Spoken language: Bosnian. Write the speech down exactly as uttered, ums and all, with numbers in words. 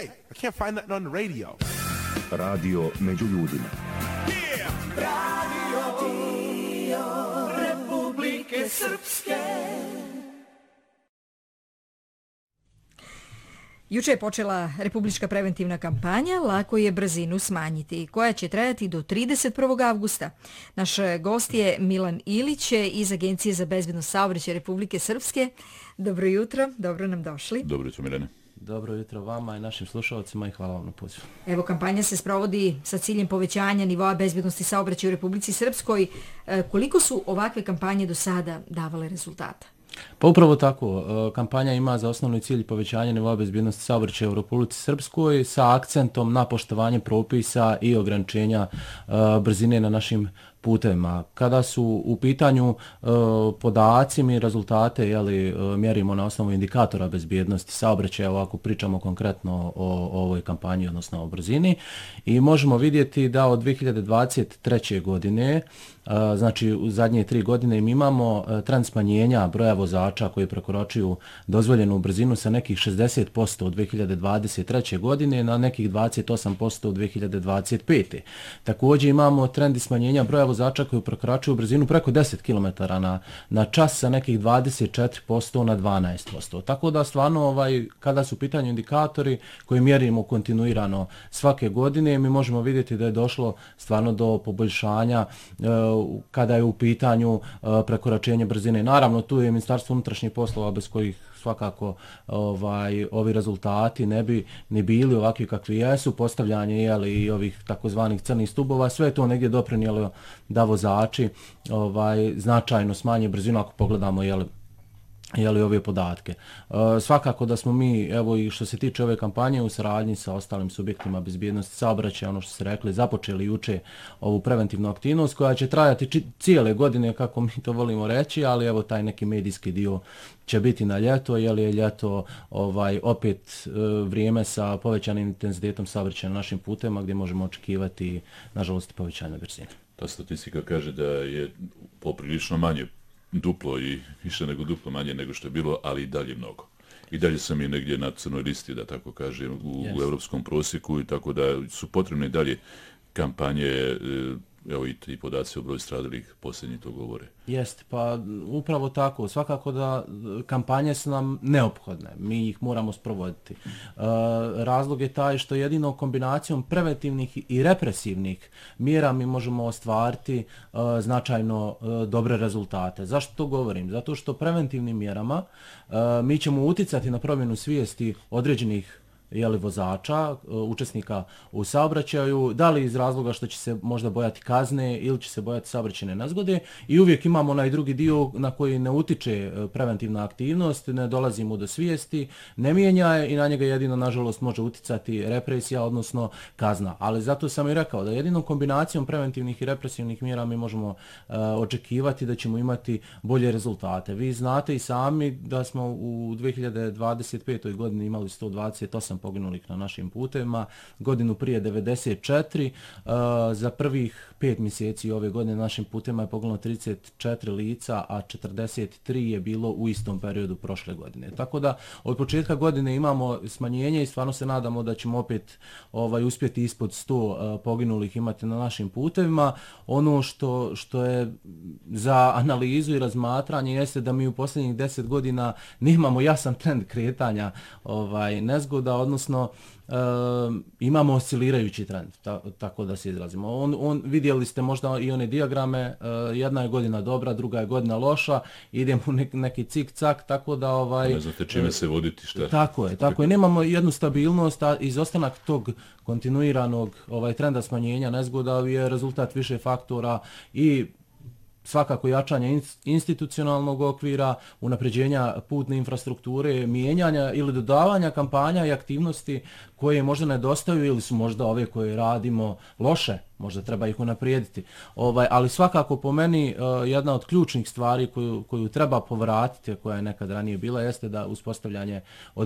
Hey, I can't find that on the radio. Radio među ljudima. Yeah. Radio Republike Srpske. Juče je počela republička preventivna kampanja Lako je brzinu smanjiti, koja će trajati do trideset prvog avgusta. Naš gost je Milan Ilić iz Agencije za bezbednost saobraćaja Republike Srpske. Dobro jutro, dobro nam došli. Dobro jutro, Milene. Dobro jutro vama i našim slušalcima i hvala vam na pozivu. Evo, kampanja se sprovodi sa ciljem povećanja nivoa bezbednosti saobraćaja u Republici Srpskoj. Koliko su ovakve kampanje do sada davale rezultata? Pa upravo tako, kampanja ima za osnovni cilj povećanje nivoa bezbednosti saobraćaja u Republici Srpskoj sa akcentom na poštovanje propisa i ograničenja brzine na našim putevima. Kada su u pitanju uh, podaci, mi rezultate jeli, uh, mjerimo na osnovu indikatora bezbjednosti saobraćaja, ovako pričamo konkretno o, o ovoj kampanji, odnosno o brzini, i možemo vidjeti da od dvije hiljade dvadeset treće. godine, uh, znači u zadnje tri godine, mi imamo uh, trend smanjenja broja vozača koji prekoračuju dozvoljenu brzinu sa nekih šezdeset posto od dvije hiljade dvadeset treće. godine na nekih dvadeset osam posto od dvije hiljade dvadeset pete. Također imamo trend smanjenja broja vozača koji prekoračuju brzinu preko deset kilometara na, na čas sa nekih dvadeset četiri posto na dvanaest posto. Tako da stvarno ovaj, kada su u pitanju indikatori koji mjerimo kontinuirano svake godine, mi možemo vidjeti da je došlo stvarno do poboljšanja e, kada je u pitanju e, prekoračenje brzine. Naravno, tu je Ministarstvo unutrašnjih poslova bez kojih svakako ovaj, ovi rezultati ne bi ni bili ovakvi kakvi jesu, postavljanje jeli, i ovih takozvanih crnih stubova, sve je to negdje doprinijelo da vozači ovaj, značajno smanje brzinu ako pogledamo jeli, jeli ove podatke. E, svakako da smo mi, evo i što se tiče ove kampanje, u saradnji sa ostalim subjektima bezbjednosti saobraćaja, ono što se rekli, započeli juče ovu preventivnu aktivnost koja će trajati či, cijele godine, kako mi to volimo reći, ali evo taj neki medijski dio će biti na ljeto, jer je ljeto ovaj, opet e, vrijeme sa povećanim intenzitetom saobraćaja na našim putevima gdje možemo očekivati, nažalost, povećanje brzine. Ta statistika kaže da je poprilično manje, duplo i više nego duplo manje nego što je bilo, ali i dalje mnogo. I dalje sam i negdje na crnoj listi, da tako kažem, u, yes. u evropskom prosjeku, i tako da su potrebne i dalje kampanje, evo i ti podaci o broju stradalih posljednji to govore. Jeste, pa upravo tako. Svakako da kampanje su nam neophodne. Mi ih moramo sprovoditi. E, razlog je taj što jedino kombinacijom preventivnih i represivnih mjera mi možemo ostvariti e, značajno e, dobre rezultate. Zašto to govorim? Zato što preventivnim mjerama e, mi ćemo uticati na promjenu svijesti određenih jeli, vozača, učesnika u saobraćaju, da li iz razloga što će se možda bojati kazne ili će se bojati saobraćajne nezgode, i uvijek imamo onaj drugi dio na koji ne utiče preventivna aktivnost, ne dolazimo do svijesti, ne mijenja je i na njega jedino nažalost može uticati represija, odnosno kazna. Ali zato sam i rekao da jedinom kombinacijom preventivnih i represivnih mjera mi možemo uh, očekivati da ćemo imati bolje rezultate. Vi znate i sami da smo u dvije hiljade dvadeset petoj. godini imali sto dvadeset osam poginulih na našim putevima, godinu prije devedeset četiri, uh, za prvih pet mjeseci ove godine na našim putevima je poginulo trideset četiri lica, a četrdeset tri je bilo u istom periodu prošle godine. Tako da od početka godine imamo smanjenje i stvarno se nadamo da ćemo opet ovaj, uspjeti ispod sto uh, poginulih imati na našim putevima. Ono što, što je za analizu i razmatranje jeste da mi u posljednjih deset godina nemamo jasan trend kretanja ovaj, nezgoda, odnosno e, imamo oscilirajući trend, ta, tako da se izrazimo. On, on, vidjeli ste možda i one dijagrame, e, jedna je godina dobra, druga je godina loša, idemo u nek, neki cik-cak, tako da... Ovaj, ne znate čime se voditi, šta? Tako je, tako je. Nemamo jednu stabilnost, a izostanak tog kontinuiranog ovaj, trenda smanjenja nezgoda je rezultat više faktora i svakako jačanja institucionalnog okvira, unapređenja putne infrastrukture, mijenjanja ili dodavanja kampanja i aktivnosti koje možda nedostaju ili su možda ove koje radimo loše, možda treba ih unaprijediti. Ovaj, ali svakako po meni uh, jedna od ključnih stvari koju, koju treba povratiti, koja je nekad ranije bila, jeste da uspostavljanje od